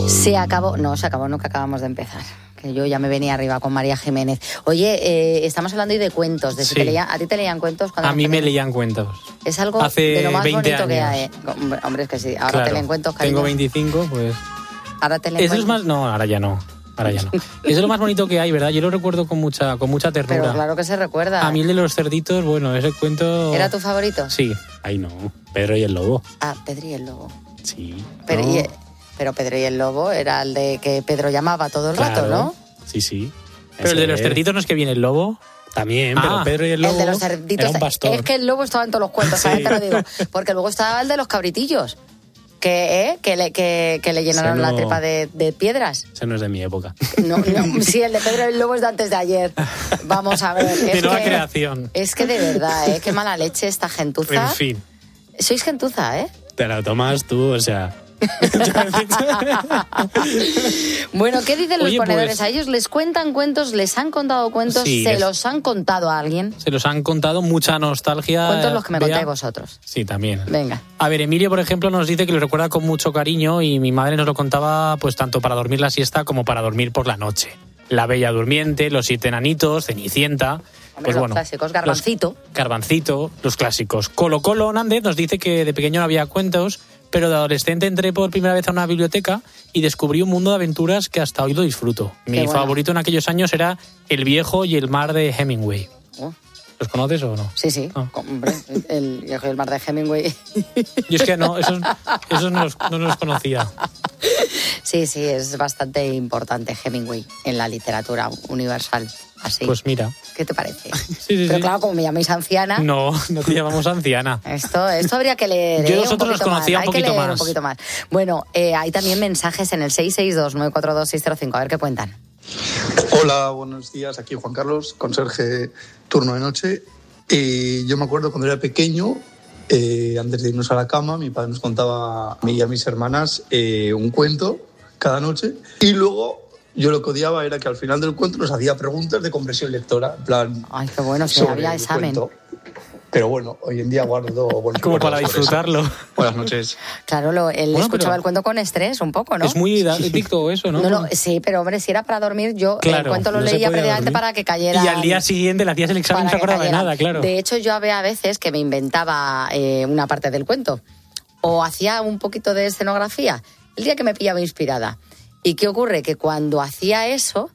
Se acabó, no, que acabamos de empezar. Que yo ya me venía arriba con María Jiménez. Oye, estamos hablando hoy de cuentos. De si Sí. ¿a ti te leían cuentos? A mí me leían cuentos. Es algo Hace de lo más 20 bonito que hay. años. Hombre, es que sí. Ahora Claro, te leen cuentos, cariño. tengo 25, pues... Ahora te leen Eso es cuentos. más... No, ahora ya no. Eso es lo más bonito que hay, ¿verdad? Yo lo recuerdo con mucha ternura. Pero claro que se recuerda. A mí el de los cerditos, bueno, ese cuento... ¿Era tu favorito? Sí. Ay, no. Pedro y el lobo. Ah, Pedro y el lobo. Sí. Pero, no. pero Pedro y el lobo era el de que Pedro llamaba todo el rato, ¿no? Sí, sí. Pero el de los cerditos no es que viene el lobo. También, pero Pedro y el lobo El de los cerditos. era un pastor. Es que el lobo estaba en todos los cuentos, ¿sabes? Sí. Te lo digo. Porque luego estaba el de los cabritillos. Que le llenaron Ese no- la tripa de piedras. Ese no es de mi época. No, sí, el de Pedro y el lobo es de antes de ayer. Vamos a ver. De nueva creación. Es que de verdad, qué mala leche esta gentuza. En fin. Sois gentuza, ¿eh? Te la tomas tú, o sea... Bueno, ¿qué dicen los Oye, ponedores? pues- ¿A ellos les cuentan cuentos? ¿Les han contado cuentos? Sí, ¿Se los han contado a alguien? Se los han contado, mucha nostalgia. Cuentos los que me Bea. contáis vosotros. Sí, también. Venga. A ver, Emilio, por ejemplo, nos dice que lo recuerda con mucho cariño y mi madre nos lo contaba pues tanto para dormir la siesta como para dormir por la noche. La Bella Durmiente, Los 7 Enanitos, Cenicienta... Hombre, los clásicos, Garbancito. Garbancito, los clásicos. Colo Colo Nández nos dice que de pequeño no había cuentos, pero de adolescente entré por primera vez a una biblioteca y descubrí un mundo de aventuras que hasta hoy lo disfruto. Mi bueno. favorito en aquellos años era El Viejo y el Mar de Hemingway. Oh. ¿Los conoces o no? Sí, sí. Ah. Hombre, el viejo y el mar de Hemingway. Yo es que no, esos no los conocía. Sí, sí, es bastante importante Hemingway en la literatura universal. Así. Pues mira. ¿Qué te parece? Sí, Pero sí. claro, como me llamáis anciana, No te llamamos anciana. esto habría que leer. Yo un nosotros los poquito conocía más. un Hay que poquito leer más. un poquito más. Bueno, hay también mensajes en el 662-942-605. A ver qué cuentan. Hola, buenos días. Aquí Juan Carlos, conserje turno de noche. Yo me acuerdo cuando era pequeño, antes de irnos a la cama, mi padre nos contaba a mí y a mis hermanas un cuento cada noche. Y luego yo lo que odiaba era que al final del cuento nos hacía preguntas de comprensión lectora. En plan, Ay, qué bueno, si sobre había el examen. cuento. Pero bueno, hoy en día guardo buenos Como para recuerdos por eso. disfrutarlo. Buenas noches. Claro, él Bueno, escuchaba pero- el cuento con estrés un poco, ¿no? Es muy didáctico eso, ¿no? No, sí, pero hombre, si era para dormir, yo el Claro, cuento lo no se leía podía previamente dormir. para que cayera. Y al día siguiente le hacías el examen y no se acordaba de nada, claro. De hecho, yo había a veces que me inventaba una parte del cuento o hacía un poquito de escenografía el día que me pillaba inspirada. ¿Y qué ocurre? Que cuando hacía eso,